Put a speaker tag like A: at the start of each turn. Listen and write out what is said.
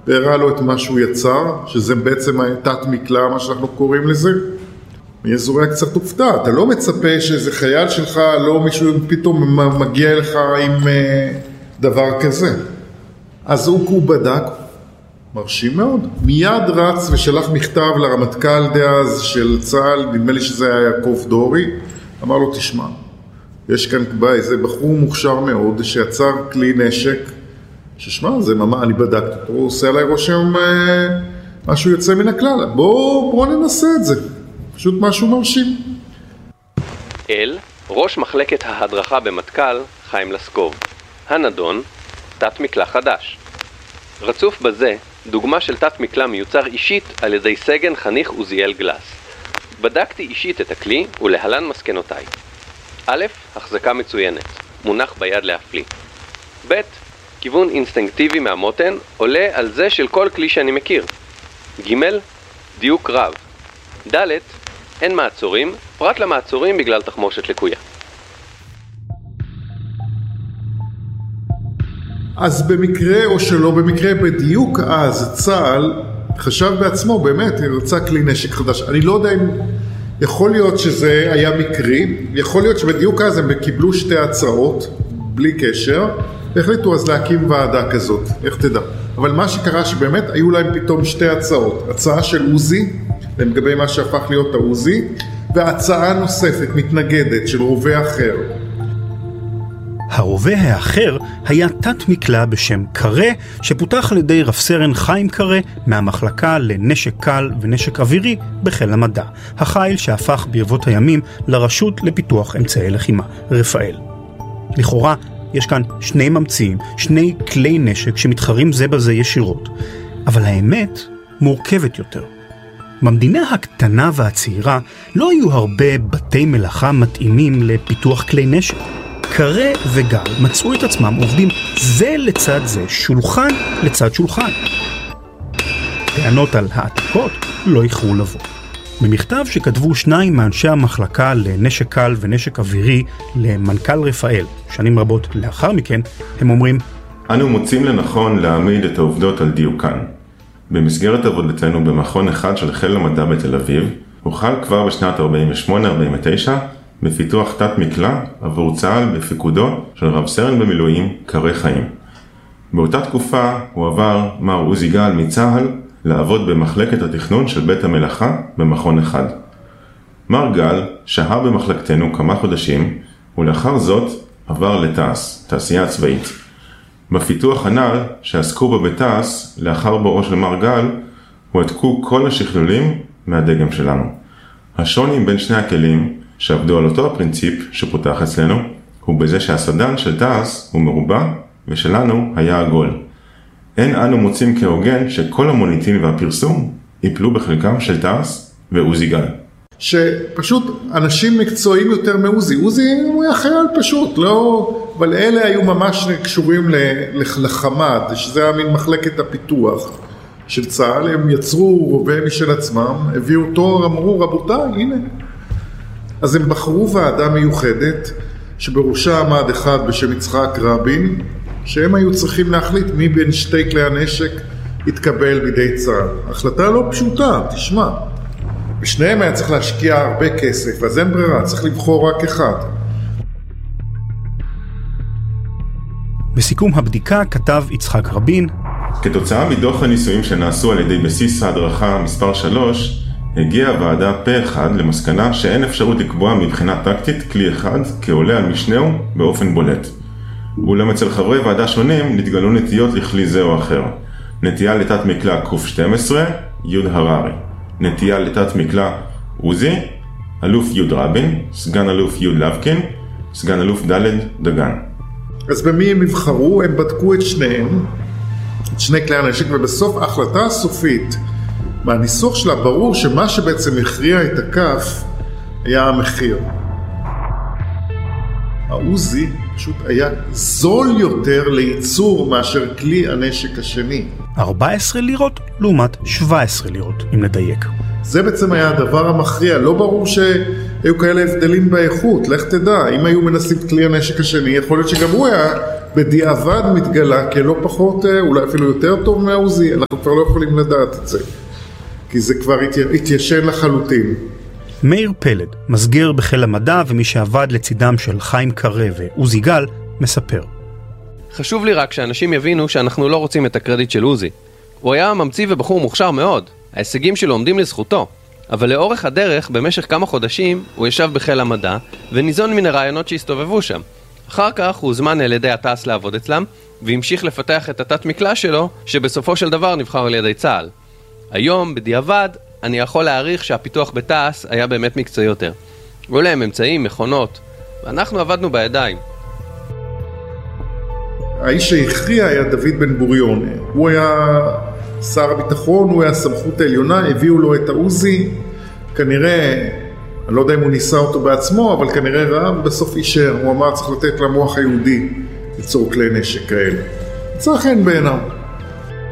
A: והראה לו את מה שהוא יצר, שזה בעצם תת מקלע, מה שאנחנו קוראים לזה. מאזורי קצת הופתע, אתה לא מצפה שאיזה חייל שלך, לא מישהו פתאום מגיע לך עם דבר כזה. אז הוא בדק, מרשים מאוד. מיד רץ ושלח מכתב לרמטכ"ל דאז של צה"ל, נדמה לי שזה היה יעקב דורי, אמר לו תשמע, יש כאן איזה בחור מוכשר מאוד שיצר כלי נשק, ששמע, זה ממש, אני בדקת אותו, הוא עושה עליי רושם משהו יוצא מן הכלל, בוא ננסה את זה, פשוט משהו מרשים.
B: ראש מחלקת ההדרכה במטכ"ל, חיים לסקוב. הנדון, תת מקלע חדש. רצוף בזה, דוגמה של תת מקלע מיוצר אישית על ידי סגן חניך עוזיאל גלס. בדקתי אישית את הכלי ולהלן מסקנותיי. א', החזקה מצוינת, מונח ביד להפליא. ב', כיוון אינסטינקטיבי מהמותן עולה על זה של כל כלי שאני מכיר. ג', דיוק רב. ד', אין מעצורים, פרט למעצורים בגלל תחמושת לקויה.
A: אז במקרה או שלא במקרה בדיוק אז צה"ל חשב בעצמו באמת רצה כלי נשק חדש. אני לא יודע אם יכול להיות שזה היה מקרי, יכול להיות שבדיוק אז הם קיבלו שתי הצעות בלי קשר והחליטו אז להקים ועדה כזאת, איך תדע. אבל מה שקרה שבאמת היו להם פתאום שתי הצעות, הצעה של עוזי לגבי מה שהפך להיות העוזי והצעה נוספת מתנגדת של רובה אחר.
C: הרובה האחר היה תת מקלע בשם קרה, שפותח על ידי רב סרן חיים קרה מהמחלקה לנשק קל ונשק אווירי בחיל המדע, החיל שהפך ברבות הימים לרשות לפיתוח אמצעי לחימה, רפאל. לכאורה יש כאן שני ממציאים, שני כלי נשק שמתחרים זה בזה ישירות, אבל האמת מורכבת יותר. במדינה הקטנה והצעירה לא היו הרבה בתי מלאכה מתאימים לפיתוח כלי נשק. קרה וגל מצאו את עצמם עובדים זה לצד זה, שולחן לצד שולחן. טענות על העתיקות לא איחרו לבוא. במכתב שכתבו שניים מאנשי המחלקה לנשק קל ונשק אווירי למנכ"ל רפאל, שנים רבות לאחר מכן, הם אומרים:
D: אנו מוצאים לנכון להעמיד את העובדות על דיוקן. במסגרת עבודתנו במכון אחד של חיל המדע בתל אביב, הוחל כבר בשנת 48-49 בפיתוח תת מקלע עבור צה"ל בפיקודו של רב סרן במילואים קרה חיים. באותה תקופה הוא עבר מר עוזי גל מצה"ל לעבוד במחלקת התכנון של בית המלאכה במכון אחד. מר גל שהה במחלקתנו כמה חודשים ולאחר זאת עבר לתעש, תעשייה הצבאית. בפיתוח הנ"ל שעסקו בו בתעש לאחר בואו של מר גל הועתקו כל השכלולים מהדגם שלנו. השוני בין שני הכלים שעבדו על אותו הפרינציפ שפותח אצלנו, הוא בזה שהסדן של תעש הוא מרובע ושלנו היה עגול. אין אנו מוצאים כהוגן שכל המוניטין והפרסום ייפלו בחלקם של תעש ועוזי גל.
A: שפשוט אנשים מקצועיים יותר מעוזי. עוזי הוא היה חייל פשוט, לא, אבל אלה היו ממש קשורים לחמ"ד, שזה היה מין מחלקת הפיתוח של צה"ל. הם יצרו רובה משל עצמם, הביאו אותו, אמרו רבותיי, הנה. אז הם בחרו ועדה מיוחדת שבראשה עמד אחד בשם יצחק רבין, שהם היו צריכים להחליט מי בין שתי כלי הנשק יתקבל בידי צה"ל. החלטה לא פשוטה, תשמע. בשניהם היה צריך להשקיע הרבה כסף, אז אין ברירה, צריך לבחור רק אחד.
C: בסיכום הבדיקה כתב יצחק רבין:
D: כתוצאה מדוח הניסויים שנעשו על ידי בסיס ההדרכה מספר 3, הגיעה הוועדה פה אחד למסקנה שאין אפשרות לקבוע מבחינה טקטית כלי אחד כעולה על משנהו באופן בולט. אולם אצל חברי ועדה שונים נתגלו נטיות לכלי זה או אחר. נטייה לתת מקלע ק12, יוד הררי. נטייה לתת מקלע עוזי, אלוף יוד רבין, סגן אלוף יוד לבקין, סגן אלוף ד' דגן.
A: אז במי הם יבחרו? הם בדקו את שניהם, את שני כלי הנשק, ובסוף ההחלטה הסופית, מהניסוח שלה ברור שמה שבעצם הכריע את הכף היה המחיר. העוזי פשוט היה זול יותר לייצור מאשר כלי הנשק השני.
C: 14 לירות לעומת 17 לירות, אם נדייק.
A: זה בעצם היה הדבר המכריע. לא ברור שהיו כאלה הבדלים באיכות. לך תדע, אם היו מנסים את כלי הנשק השני, יכול להיות שגם הוא היה בדיעבד מתגלה כלא פחות, אולי אפילו יותר טוב מעוזי, אנחנו כבר לא יכולים לדעת את זה, כי זה כבר התיישן לחלוטין.
C: מאיר פלד, מסגר בחיל המדע ומי שעבד לצידם של חיים קרא ועוזי גל, מספר.
B: חשוב לי רק שאנשים יבינו שאנחנו לא רוצים את הקרדיט של עוזי. הוא היה ממציא ובחור מוכשר מאוד, ההישגים שלו עומדים לזכותו, אבל לאורך הדרך, במשך כמה חודשים, הוא ישב בחיל המדע וניזון מן הרעיונות שהסתובבו שם. אחר כך הוא הוזמן על ידי התעש לעבוד אצלם, והמשיך לפתח את התת מקלע שלו, שבסופו של דבר נבחר על ידי צה"ל. היום, בדיעבד, אני יכול להעריך שהפיתוח בתעש היה באמת מקצועי יותר. היו להם אמצעים, מכונות, ואנחנו עבדנו בידיים.
A: האיש שהכריע היה דוד בן גוריון. הוא היה שר הביטחון, הוא היה הסמכות העליונה, הביאו לו את העוזי, כנראה, אני לא יודע אם הוא ניסה אותו בעצמו, אבל כנראה ראה, בסוף אישר, הוא אמר צריך לתת למוח היהודי ליצור כלי נשק כאלה. צריך אין בעיניו.